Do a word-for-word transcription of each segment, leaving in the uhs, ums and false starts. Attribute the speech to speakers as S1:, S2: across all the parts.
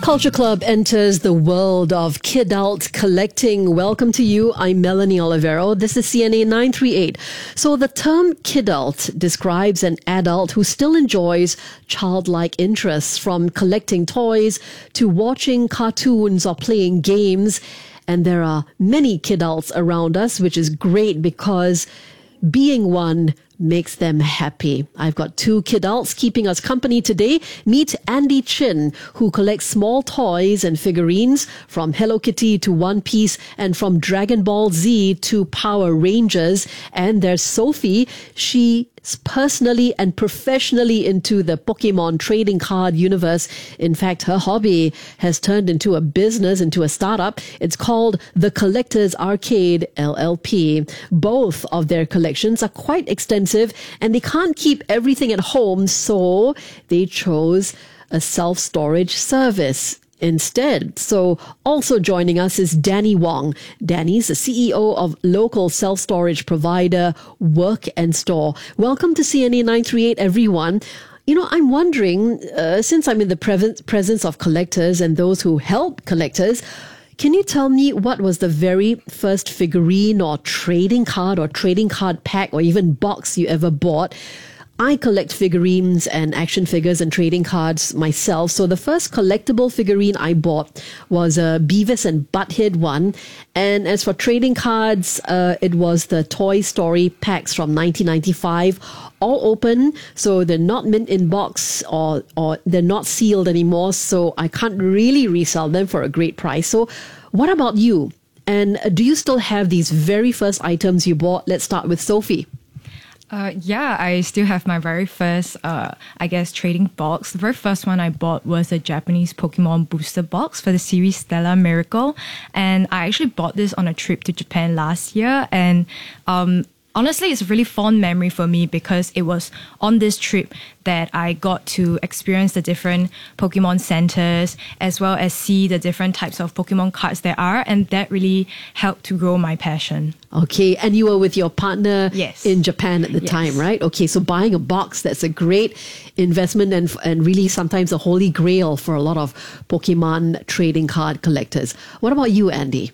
S1: Culture Club enters the world of kidult collecting. Welcome to you. I'm Melanie Olivero. This is C N A nine three eight. So the term kidult describes an adult who still enjoys childlike interests, from collecting toys to watching cartoons or playing games. And there are many kidults around us, which is great because being one makes them happy. I've got two kidults keeping us company today. Meet Andy Chin, who collects small toys and figurines from Hello Kitty to One Piece and from Dragon Ball Z to Power Rangers. And there's Sophie. She's personally and professionally into the Pokemon trading card universe. In fact, her hobby has turned into a business, into a startup. It's called The Collectors Arcade, L L P. Both of their collections are quite extensive and they can't keep everything at home, so they chose a self-storage service instead. So also joining us is Danny Wong. Danny's the C E O of local self-storage provider Work and Store. Welcome to C N A nine three eight, everyone. You know, I'm wondering, uh, since I'm in the pre- presence of collectors and those who help collectors, can you tell me what was the very first figurine or trading card or trading card pack or even box you ever bought? I collect figurines and action figures and trading cards myself. So the first collectible figurine I bought was a Beavis and Butthead one. And as for trading cards, uh, it was the Toy Story packs from nineteen ninety-five, all open. So they're not mint in box or, or they're not sealed anymore. So I can't really resell them for a great price. So what about you? And do you still have these very first items you bought? Let's start with Sophie.
S2: Uh, yeah, I still have my very first, uh, I guess, trading box. The very first one I bought was a Japanese Pokemon booster box for the series Stellar Miracle. And I actually bought this on a trip to Japan last year. And um, honestly, it's a really fond memory for me because it was on this trip that I got to experience the different Pokemon centers as well as see the different types of Pokemon cards there are. And that really helped to grow my passion.
S1: Okay, and you were with your partner
S2: yes.
S1: in Japan at the
S2: yes.
S1: time, right? Okay, so buying a box, that's a great investment and and really sometimes a holy grail for a lot of Pokemon trading card collectors. What about you, Andy?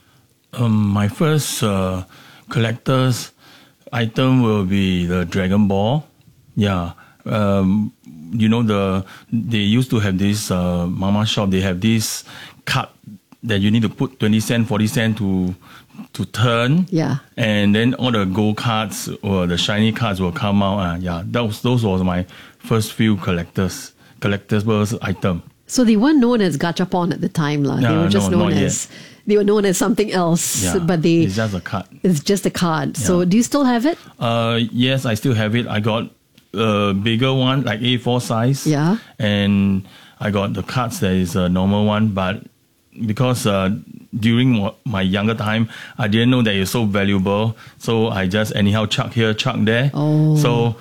S3: Um, my first uh, collector's item will be the Dragon Ball. Yeah. Um, you know, the they used to have this uh, mama shop, they have this card that you need to put twenty cent, forty cent to to turn.
S1: Yeah.
S3: And then all the gold cards or the shiny cards will come out. Uh, yeah, those those was my first few collectors collectibles item.
S1: So they weren't known as gachapon at the time, lah. They
S3: No,
S1: were just
S3: no,
S1: known
S3: not
S1: as they were known as something else.
S3: Yeah,
S1: but they
S3: it's just a card.
S1: It's just a card.
S3: Yeah.
S1: So do you still have it?
S3: Uh, yes, I still have it. I got a bigger one, like A four size.
S1: Yeah.
S3: And I got the cards that is a normal one, but because uh, during my younger time, I didn't know that it's so valuable. So I just anyhow chuck here, chuck there.
S1: Oh.
S3: So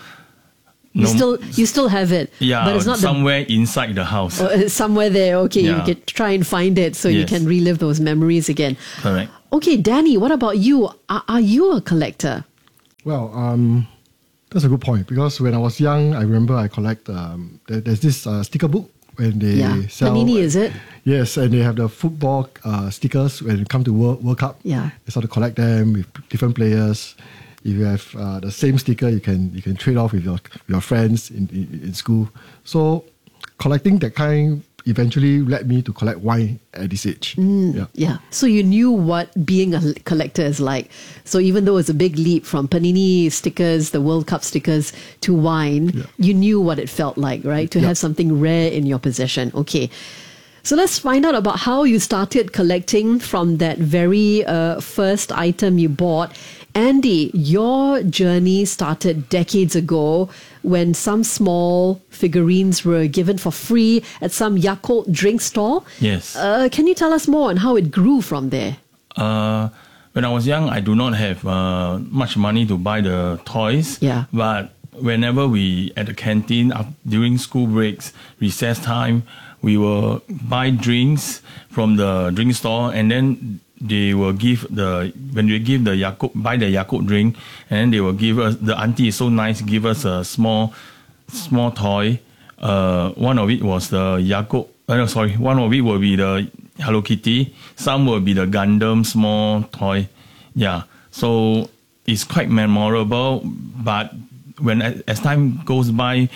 S1: You
S3: no,
S1: still you still have it.
S3: yeah,
S1: but it's not
S3: somewhere the, inside the house.
S1: oh, it's somewhere there. Okay,
S3: Yeah.
S1: you can try and find it so you
S3: Yes.
S1: can relive those memories again.
S3: Correct.
S1: Okay, Danny, what about you? Are, are you a collector?
S4: Well, um, that's a good point because when I was young, I remember I collect. Um, there, there's this uh, sticker book when they
S1: Yeah,
S4: sell.
S1: Panini, is it?
S4: Yes, and they have the football uh, stickers when it come to World, World Cup.
S1: Yeah.
S4: They start to collect them with different players. If you have uh, the same sticker, you can you can trade off with your your friends in, in in school. So collecting that kind eventually led me to collect wine at this age.
S1: Mm,
S4: yeah.
S1: yeah. So you knew what being a collector is like. So even though it's a big leap from Panini stickers, the World Cup stickers, to wine,
S4: Yeah.
S1: you knew what it felt like, right? To
S4: Yeah.
S1: have something rare in your possession. Okay. So let's find out about how you started collecting from that very uh, first item you bought. Andy, your journey started decades ago when some small figurines were given for free at some Yakult drink store.
S3: Yes.
S1: Uh, can you tell us more on how it grew from there?
S3: Uh, when I was young, I do not have uh, much money to buy the toys.
S1: Yeah.
S3: But whenever we at the canteen uh, during school breaks, recess time, we will buy drinks from the drink store, and then they will give the when we give the Yakult buy the Yakult drink, and then they will give us, the auntie is so nice, give us a small small toy. Uh, one of it was the Yakult Uh, no, sorry, one of it will be the Hello Kitty. Some will be the Gundam small toy. Yeah, so it's quite memorable. But when as time goes by,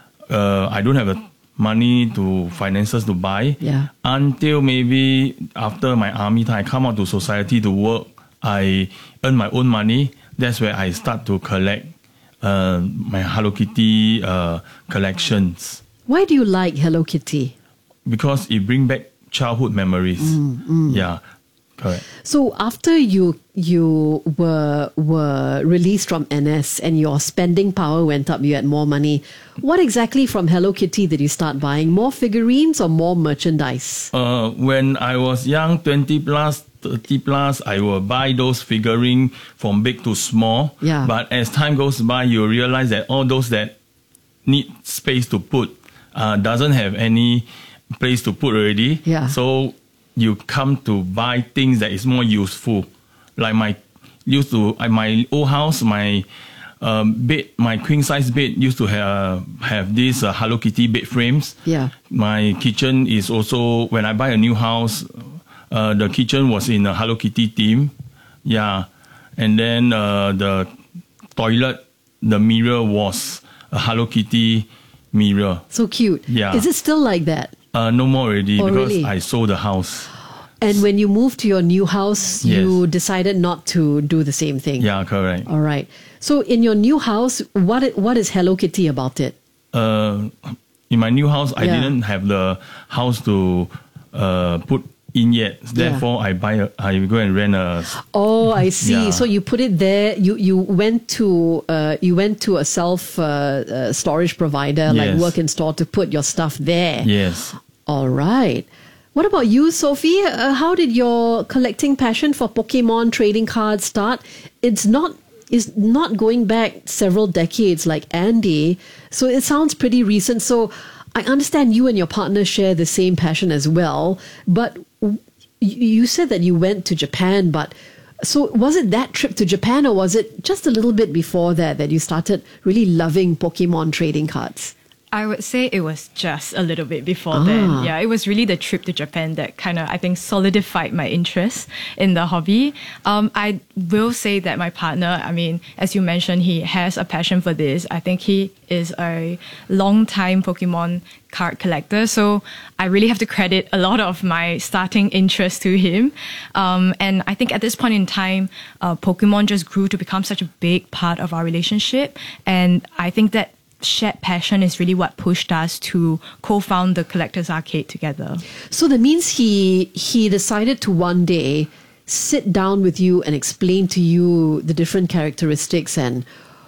S3: uh, I don't have the money to finances to buy.
S1: Yeah.
S3: Until maybe after my army time, I come out to society to work. I earn my own money. That's where I start to collect uh, my Hello Kitty uh, collections.
S1: Why do you like Hello Kitty?
S3: Because it brings back childhood memories.
S1: Mm, mm.
S3: Yeah, correct.
S1: So after you you were were released from N S and your spending power went up, you had more money. What exactly from Hello Kitty did you start buying? More figurines or more merchandise?
S3: Uh, when I was young, twenty plus, thirty plus, I will buy those figurines from big to small.
S1: Yeah.
S3: But as time goes by, you realize that all those that need space to put uh, doesn't have any place to put already.
S1: Yeah.
S3: So you come to buy things that is more useful. Like my used to uh, my old house, my um, bed, my queen size bed used to have have these uh, Hello Kitty bed frames.
S1: Yeah.
S3: My kitchen is also, when I buy a new house, uh, the kitchen was in a Hello Kitty theme. Yeah. And then uh, the toilet, the mirror was a Hello Kitty mirror.
S1: So cute.
S3: Yeah.
S1: Is it still like that?
S3: Uh, no more already
S1: Oh,
S3: because
S1: really?
S3: I sold the house.
S1: And when you moved to your new house,
S3: Yes.
S1: you decided not to do the same thing.
S3: Yeah, correct.
S1: All right. So in your new house, what i- what is Hello Kitty about it?
S3: Uh, in my new house, I
S1: Yeah.
S3: didn't have the house to uh, put in yet. Therefore, I buy. A, I go and rent a.
S1: Oh, I see.
S3: Yeah.
S1: So you put it there. You you went to uh, you went to a self uh, uh, storage provider like
S3: Yes.
S1: Work and Store to put your stuff there.
S3: Yes.
S1: All right. What about you, Sophie? Uh, how did your collecting passion for Pokemon trading cards start? It's not is not going back several decades like Andy, so it sounds pretty recent. So I understand you and your partner share the same passion as well. But w- you said that you went to Japan, but so was it that trip to Japan, or was it just a little bit before that that you started really loving Pokemon trading cards?
S2: I would say it was just a little bit before
S1: Ah.
S2: then. Yeah, it was really the trip to Japan that kind of, I think, solidified my interest in the hobby. Um, I will say that my partner, I mean, as you mentioned, he has a passion for this. I think he is a long-time Pokemon card collector. So I really have to credit a lot of my starting interest to him. Um, and I think at this point in time, uh, Pokemon just grew to become such a big part of our relationship. And I think that shared passion is really what pushed us to co-found the Collectors Arcade together.
S1: So that means he he decided to one day sit down with you and explain to you the different characteristics and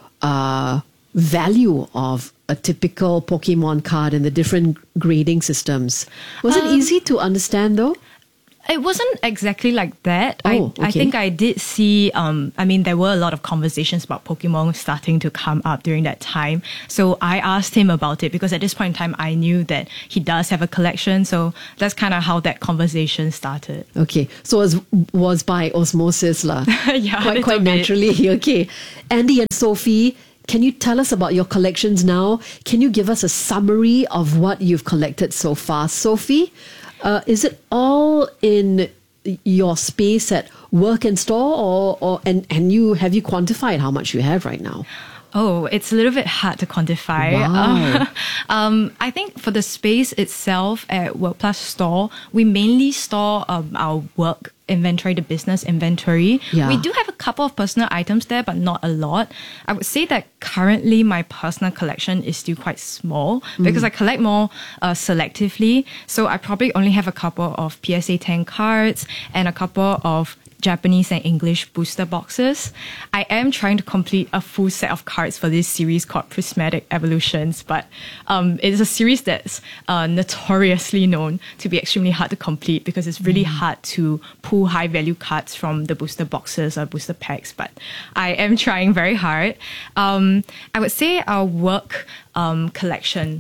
S1: uh, value of a typical Pokemon card and the different grading systems. Was it
S2: Um,
S1: easy to understand though?
S2: It wasn't exactly like that.
S1: Oh,
S2: I,
S1: okay.
S2: I think I did see, um, I mean, there were a lot of conversations about Pokemon starting to come up during that time. So I asked him about it because at this point in time, I knew that he does have a collection. So that's kind of how that conversation started.
S1: Okay, so it was, was by osmosis lah.
S2: Yeah, a
S1: quite
S2: little
S1: quite
S2: bit.
S1: naturally. Okay, Andy and Sophie, can you tell us about your collections now? Can you give us a summary of what you've collected so far, Sophie? Uh, is it all in your space at Work and Store, or, or and and you have you quantified how much you have right now?
S2: Oh, it's a little bit hard to quantify.
S1: Wow.
S2: um, I think for the space itself at Work Plus Store, we mainly store um, our work inventory, the business inventory.
S1: Yeah.
S2: We do have a couple of personal items there, but not a lot. I would say that currently my personal collection is still quite small because I collect more uh, selectively. So I probably only have a couple of P S A ten cards and a couple of Japanese and English booster boxes. I am trying to complete a full set of cards for this series called Prismatic Evolutions, but um, it is a series that's uh, notoriously known to be extremely hard to complete because it's really hard to pull high value cards from the booster boxes or booster packs, but I am trying very hard. Um, I would say our work um, collection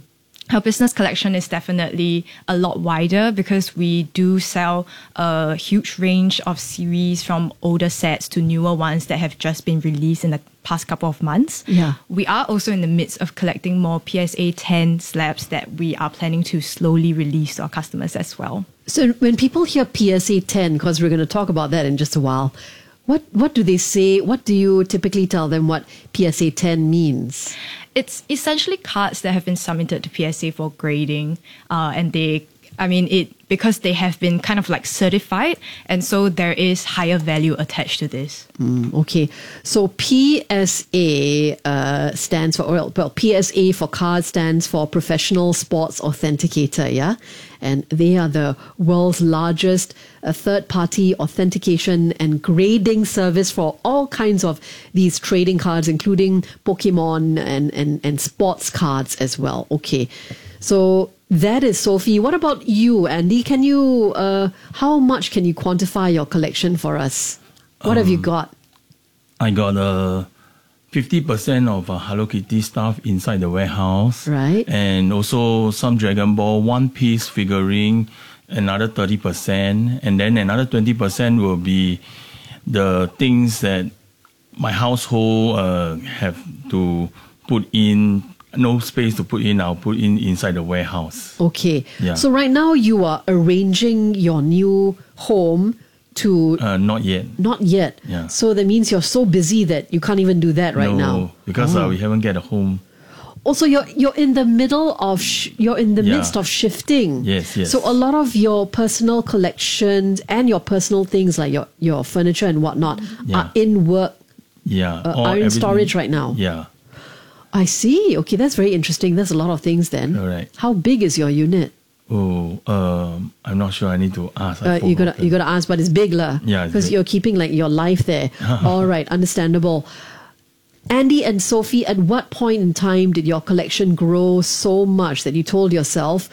S2: Our business collection is definitely a lot wider because we do sell a huge range of series from older sets to newer ones that have just been released in the past couple of months.
S1: Yeah.
S2: We are also in the midst of collecting more P S A ten slabs that we are planning to slowly release to our customers as well.
S1: So when people hear P S A ten, because we're going to talk about that in just a while, what what do they say? What do you typically tell them what P S A ten means?
S2: It's essentially cards that have been submitted to P S A for grading, uh, and they, I mean, it because they have been kind of like certified, and so there is higher value attached to this.
S1: Mm, okay, so P S A uh, stands for well, well, P S A for card stands for Professional Sports Authenticator, yeah, and they are the world's largest uh, third-party authentication and grading service for all kinds of these trading cards, including Pokemon and and and sports cards as well. Okay, so. That is Sophie. What about you, Andy? Can you, uh, how much can you quantify your collection for us? What um, have you got?
S3: I got uh, fifty percent of uh, Hello Kitty stuff inside the warehouse.
S1: Right.
S3: And also some Dragon Ball One Piece figurine, another thirty percent. And then another twenty percent will be the things that my household uh, have to put in. No space to put in, I'll put in inside the warehouse.
S1: Okay.
S3: Yeah.
S1: So right now you are arranging your new home to...
S3: Uh, not yet.
S1: Not yet.
S3: Yeah.
S1: So that means you're so busy that you can't even do that right
S3: no,
S1: now.
S3: because
S1: oh.
S3: uh, we haven't get a home.
S1: Also, you're you're in the middle of sh- you're in the
S3: Yeah.
S1: midst of shifting.
S3: Yes, yes.
S1: So a lot of your personal collections and your personal things like your, your furniture and whatnot
S3: Yeah.
S1: are in work,
S3: Yeah.
S1: uh,
S3: all
S1: are in
S3: everything-
S1: storage right now.
S3: Yeah.
S1: I see. Okay, that's very interesting. There's a lot of things then.
S3: Correct.
S1: How big is your unit?
S3: Oh, um, I'm not sure. I need to ask. I
S1: Uh, you gotta
S3: forgotten.
S1: you gotta ask, but it's big, lah.
S3: Yeah, it's
S1: because
S3: big.
S1: you're keeping like your life there. All right, understandable. Andy and Sophie, at what point in time did your collection grow so much that you told yourself,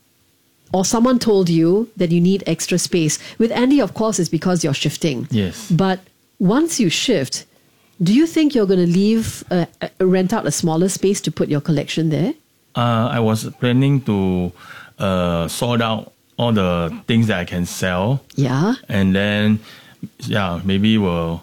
S1: or someone told you that you need extra space? With Andy, of course, it's because you're shifting.
S3: Yes.
S1: But once you shift, do you think you're going to leave, uh, uh, rent out a smaller space to put your collection there?
S3: Uh, I was planning to uh, sort out all the things that I can sell,
S1: Yeah.
S3: and then yeah, maybe we'll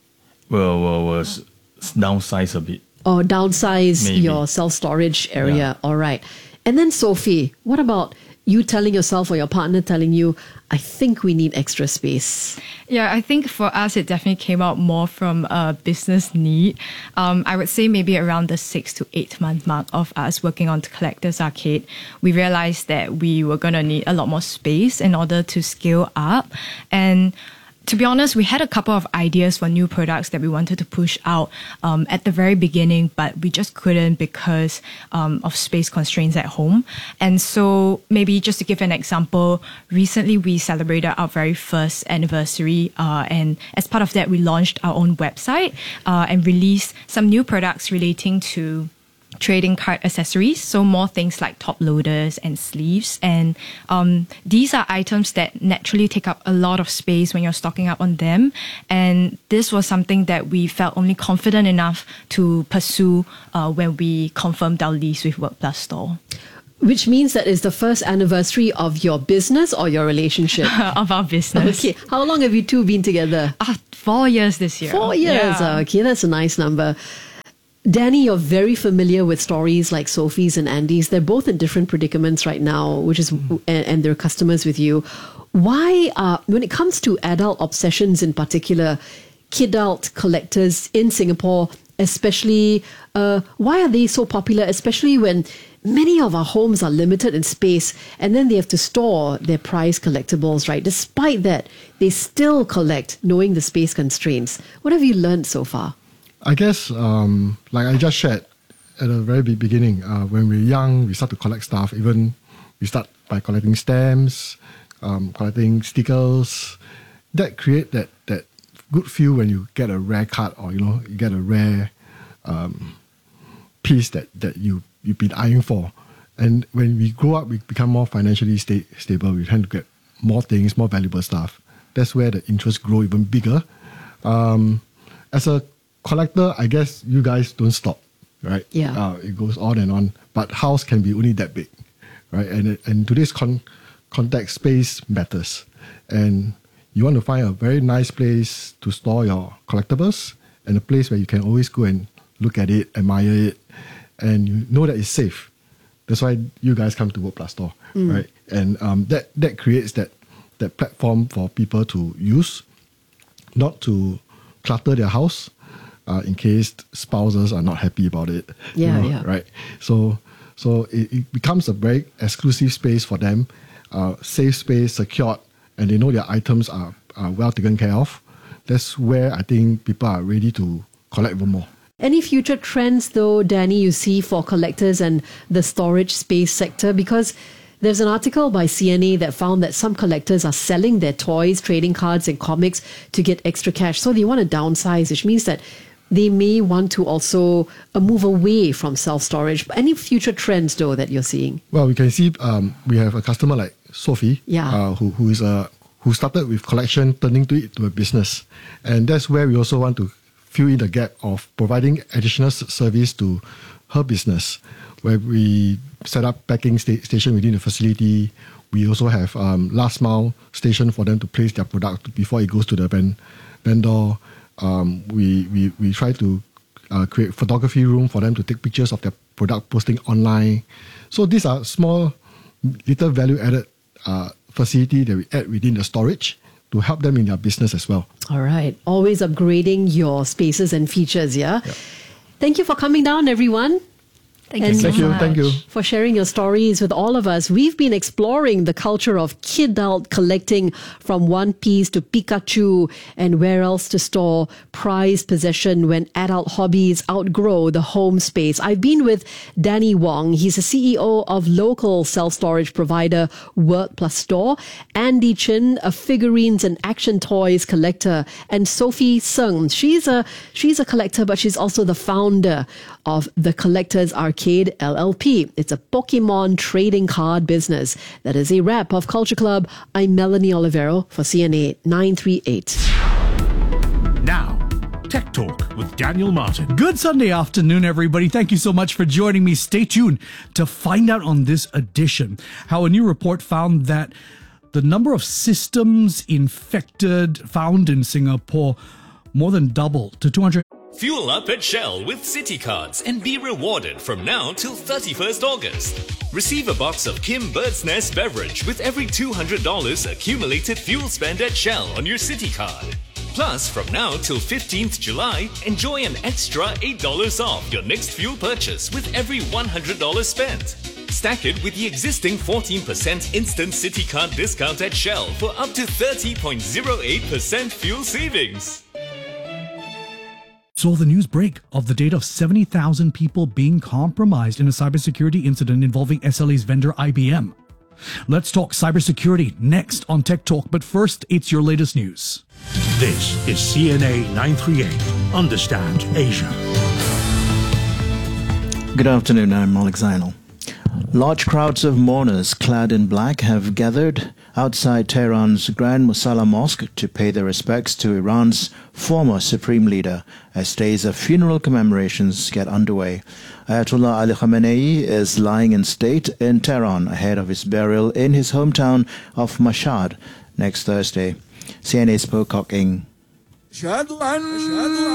S3: we'll, we'll, we'll s- downsize a bit.
S1: Or downsize
S3: Maybe.
S1: your self-storage area.
S3: Yeah.
S1: All right. And then Sophie, what about you telling yourself or your partner telling you, I think we need extra space?
S2: Yeah, I think for us, it definitely came out more from a business need. Um, I would say maybe around the six to eight month mark of us working on the Collector's Arcade, we realized that we were going to need a lot more space in order to scale up. And to be honest, we had a couple of ideas for new products that we wanted to push out um, at the very beginning, but we just couldn't because um, of space constraints at home. And so maybe just to give an example, recently we celebrated our very first anniversary. Uh, and as part of that, we launched our own website uh, and released some new products relating to trading card accessories, so more things like top loaders and sleeves. And um, these are items that naturally take up a lot of space when you're stocking up on them. And this was something that we felt only confident enough to pursue uh, when we confirmed our lease with WorkPlus Store.
S1: Which means that it's the first anniversary of your business or your relationship?
S2: Of our business.
S1: Okay. How long have you two been together?
S2: Ah, four years this year.
S1: Four years.
S2: Yeah.
S1: Okay, that's a nice number. Danny, you're very familiar with stories like Sophie's and Andy's. They're both in different predicaments right now, which is, and, and they're customers with you. Why, uh, when it comes to adult obsessions in particular, kidult collectors in Singapore, especially, uh, why are they so popular, especially when many of our homes are limited in space and then they have to store their prized collectibles, right? Despite that, they still collect, knowing the space constraints. What have you learned so far?
S4: I guess, um, like I just shared at the very be- beginning, uh, when we're young, we start to collect stuff. Even we start by collecting stamps, um, collecting stickers. That create that that good feel when you get a rare card, or you know, you get a rare um, piece that, that you you've been eyeing for. And when we grow up, we become more financially sta- stable. We tend to get more things, more valuable stuff. That's where the interest grow even bigger. Um, as a collector, I guess you guys don't stop. right?
S1: Yeah.
S4: Uh, it goes on and on. But house can be only that big, right? And and today's con- context, space matters. And you want to find a very nice place to store your collectibles and a place where you can always go and look at it, admire it, and you know that it's safe. That's why you guys come to World Plus Store, mm. right? And um, that that creates that that platform for people to use, not to clutter their house, uh, in case spouses are not happy about it.
S1: Yeah,
S4: you know,
S1: yeah.
S4: Right. So so it, it becomes a very exclusive space for them, uh, safe space, secured, and they know their items are, are well taken care of. That's where I think people are ready to collect even more.
S1: Any future trends, though, Danny, you see for collectors and the storage space sector? Because there's an article by C N A that found that some collectors are selling their toys, trading cards, and comics to get extra cash. So they want to downsize, which means that they may want to also uh, move away from self-storage. Any future trends, though, that you're seeing?
S4: Well, we can see um, we have a customer like Sophie,
S1: Yeah.
S4: uh, who who is a who started with collection, turning to it to a business, and that's where we also want to fill in the gap of providing additional s- service to her business, where we set up packing sta- station within the facility. We also have um, last mile station for them to place their product before it goes to the van- vendor. Um, we, we we try to uh, create photography room for them to take pictures of their product, posting online. So these are small, little value added uh, facility that we add within the storage to help them in their business as well.
S1: All right. Always upgrading your spaces and features, yeah?
S4: Yeah.
S1: Thank you for coming down, everyone.
S2: Thank
S1: And
S2: you so
S4: Thank you,
S2: much.
S4: thank you.
S1: For sharing your stories with all of us. We've been exploring the culture of kidult collecting, from One Piece to Pikachu and where else to store prized possession when adult hobbies outgrow the home space. I've been with Danny Wong. He's the C E O of local self-storage provider World Plus Store. Andy Chin, a figurines and action toys collector. And Sophie Sung. She's a, she's a collector, but she's also the founder of the Collectors Arcade L L P. It's a Pokemon trading card business. That is a wrap of Culture Club. I'm Melanie Olivero for C N A nine three eight.
S5: Now, Tech Talk with Daniel Martin.
S6: Good Sunday afternoon, everybody. Thank you so much for joining me. Stay tuned to find out on this edition how a new report found that the number of systems infected found in Singapore more than doubled to two hundred.
S7: Fuel up at Shell with City Cards and be rewarded from now till thirty-first August. Receive a box of Kim Bird's Nest beverage with every two hundred dollars accumulated fuel spend at Shell on your City Card. Plus, from now till fifteenth July, enjoy an extra eight dollars off your next fuel purchase with every one hundred dollars spent. Stack it with the existing fourteen percent instant City Card discount at Shell for up to thirty point zero eight percent fuel savings.
S6: Saw the news break of the date of seventy thousand people being compromised in a cybersecurity incident involving S L A's vendor I B M. Let's talk cybersecurity next on Tech Talk, but first, it's your latest news.
S5: This is C N A nine three eight. Understand Asia.
S8: Good afternoon, I'm Alex Zainal. Large crowds of mourners clad in black have gathered outside Tehran's Grand Musalla Mosque to pay their respects to Iran's former supreme leader as days of funeral commemorations get underway. Ayatollah Ali Khamenei is lying in state in Tehran ahead of his burial in his hometown of Mashhad next Thursday. C N A spoke Kok Ing.